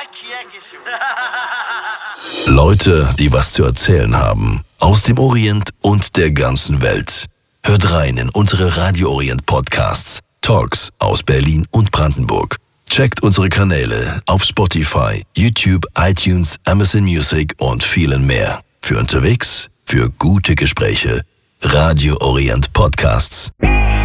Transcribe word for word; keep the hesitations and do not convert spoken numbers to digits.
Leute, die was zu erzählen haben. Aus dem Orient und der ganzen Welt. Hört rein in unsere Radio Orient Podcasts. Talks aus Berlin und Brandenburg. Checkt unsere Kanäle auf Spotify, YouTube, iTunes, Amazon Music und vielen mehr. Für unterwegs, für gute Gespräche. Radio Orient Podcasts.